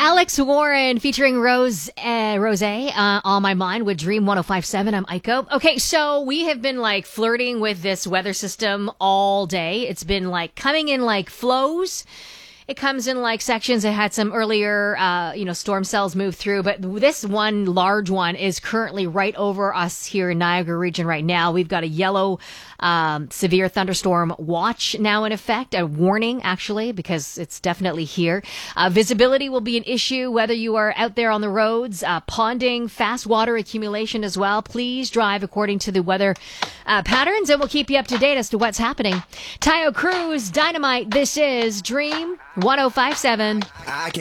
Alex Warren featuring Rose on my mind with Dream 105.7. I'm Aiko. Okay, so we have been like flirting with this weather system all day. It's been like coming in like flows. It comes in like sections. It had some earlier, storm cells move through, but this one large one is currently right over us here in Niagara region right now. We've got a yellow, severe thunderstorm watch now in effect, a warning actually, because it's definitely here. Visibility will be an issue whether you are out there on the roads, ponding, fast water accumulation as well. Please drive according to the weather patterns, and we'll keep you up to date as to what's happening. Tayo Cruz, Dynamite. This is Dream 105.7.